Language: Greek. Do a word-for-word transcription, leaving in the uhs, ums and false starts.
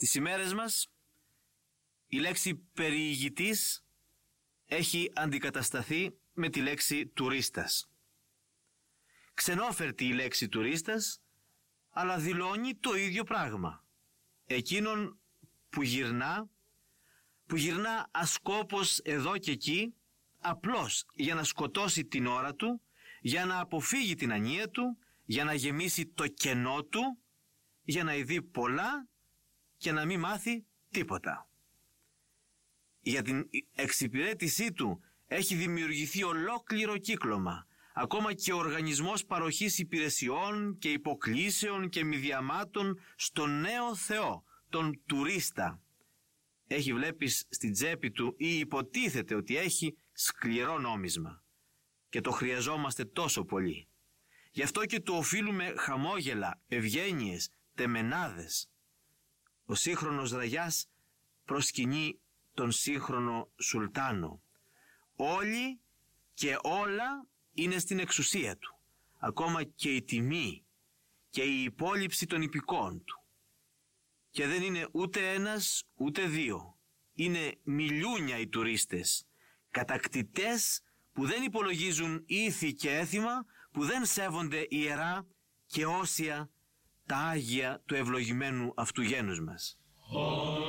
Στις ημέρες μας η λέξη περιηγητής έχει αντικατασταθεί με τη λέξη τουρίστας. Ξενόφερτη η λέξη τουρίστας, αλλά δηλώνει το ίδιο πράγμα. Εκείνον που γυρνά, που γυρνά ασκόπως εδώ και εκεί, απλώς για να σκοτώσει την ώρα του, για να αποφύγει την ανία του, για να γεμίσει το κενό του, για να ειδεί πολλά και να μην μάθει τίποτα. Για την εξυπηρέτησή του έχει δημιουργηθεί ολόκληρο κύκλωμα. Ακόμα και ο οργανισμός παροχής υπηρεσιών και υποκλήσεων και μηδιαμάτων στον νέο Θεό, τον τουρίστα. Έχει, βλέπεις, στην τσέπη του ή υποτίθεται ότι έχει σκληρό νόμισμα. Και το χρειαζόμαστε τόσο πολύ. Γι' αυτό και του οφείλουμε χαμόγελα, ευγένειες, τεμενάδες. Ο σύγχρονος Ραγιάς προσκυνεί τον σύγχρονο Σουλτάνο. Όλοι και όλα είναι στην εξουσία του. Ακόμα και η τιμή και η υπόλοιψη των υπηκόων του. Και δεν είναι ούτε ένας ούτε δύο. Είναι μιλιούνια οι τουρίστες. Κατακτητές που δεν υπολογίζουν ήθη και έθιμα, που δεν σέβονται ιερά και όσια τα άγια του ευλογημένου αυτού γένους μας.